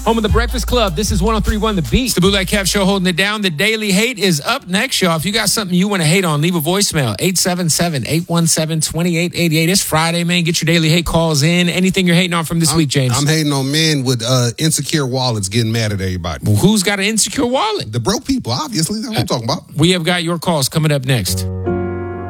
Home of the Breakfast Club. This is 103.1 The Beat. It's the Bootleg Cap Show holding it down. The Daily Hate is up next, y'all. If you got something you want to hate on, leave a voicemail. 877-817-2888. It's Friday, man. Get your Daily Hate calls in. Anything you're hating on from this week, James? I'm hating on men with insecure wallets getting mad at everybody. Well, who's got an insecure wallet? The broke people, obviously. That's what I'm talking about. We have got your calls coming up next.